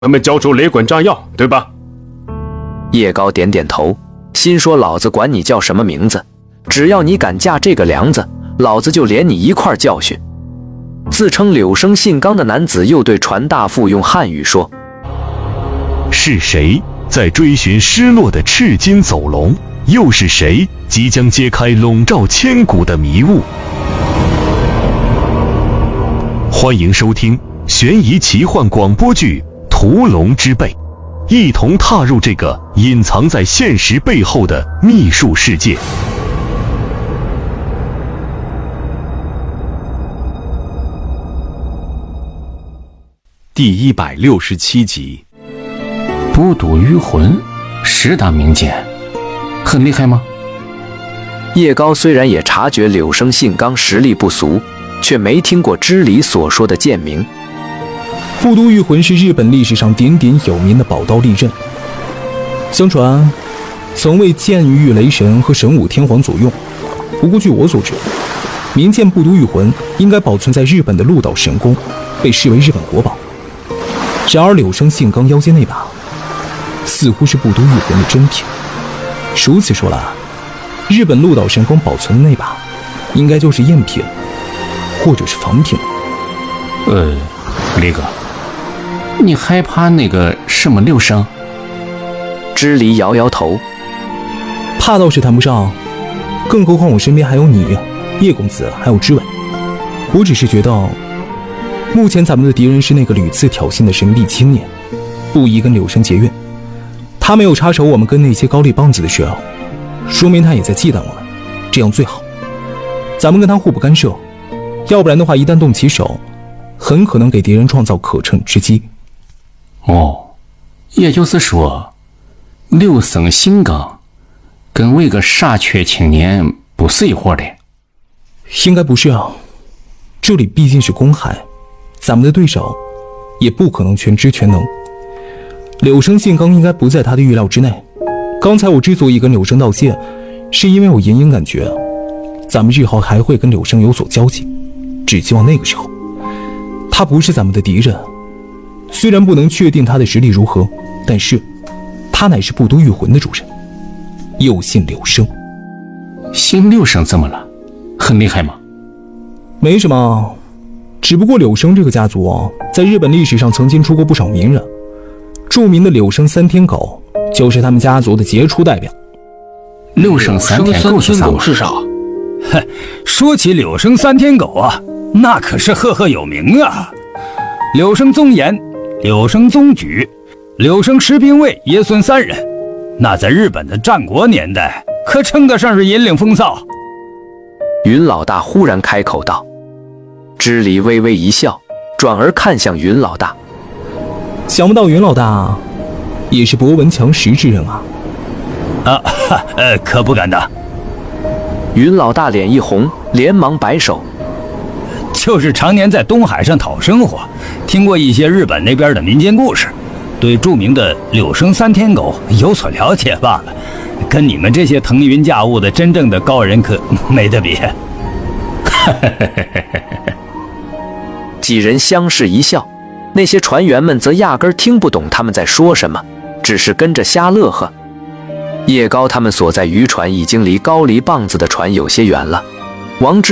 咱们交出雷管炸药，对吧？ 叶高点点头，心说老子管你叫什么名字，只要你敢架这个梁子，老子就连你一块教训。自称柳生信刚的男子又对传大副用汉语说： 是谁在追寻失落的赤金走龙？又是谁即将揭开笼罩千古的迷雾？欢迎收听悬疑奇幻广播剧《屠龙之辈》，一同踏入这个隐藏在现实背后的秘术世界。 第167集， 不睹于魂，10大名剑，很厉害吗？ 叶高虽然也察觉柳生信刚实力不俗，却没听过知礼所说的剑名。 不睹于魂是日本历史上鼎鼎有名的宝刀利刃，相传曾为剑御雷神和神武天皇所用。不过据我所知，名剑不睹于魂应该保存在日本的鹿岛神宫，被视为日本国宝。然而柳生信刚腰间那把似乎是不睹于魂的真品，如此说来，日本鹿岛神宫保存的那把应该就是赝品或者是仿品。 李哥，你害怕那个什么柳生？ 知礼摇摇头， 怕倒是谈不上，更何况我身边还有你，叶公子，还有知伟。我只是觉得目前咱们的敌人是那个屡次挑衅的神秘青年，不宜跟柳生结怨。他没有插手我们跟那些高丽棒子的事，说明他也在忌惮我们，这样最好。咱们跟他互不干涉，要不然的话，一旦动起手，很可能给敌人创造可乘之机。 哦，也就是说，柳生信刚跟那个沙缺青年不是一伙的？ 应该不是啊，这里毕竟是公海，咱们的对手也不可能全知全能。柳生信刚应该不在他的预料之内。刚才我之所以跟柳生道谢，是因为我隐隐感觉咱们日后还会跟柳生有所交集，只希望那个时候他不是咱们的敌人。虽然不能确定他的实力如何，但是他乃是不睹于魂的主人，又姓柳生。 姓柳生怎么了？很厉害吗？ 没什么，只不过柳生这个家族在日本历史上曾经出过不少名人，著名的柳生三天狗就是他们家族的杰出代表。 柳生三天狗是啥？ 说起柳生三天狗啊，那可是赫赫有名啊。柳生宗严、柳生宗举、柳生十兵卫爷孙3人，那在日本的战国年代可称得上是引领风骚。 云老大忽然开口道。知礼微微一笑，转而看向云老大。 想不到云老大也是博闻强识之人啊。 可不敢当。 云老大脸一红，连忙摆手。 就是常年在东海上讨生活，听过一些日本那边的民间故事，对著名的柳生三天狗有所了解罢了，跟你们这些腾云驾雾的真正的高人可没得比。 几人相视一笑，那些船员们则压根听不懂他们在说什么，只是跟着瞎乐呵。叶高他们所在渔船已经离高黎棒子的船有些远了，王之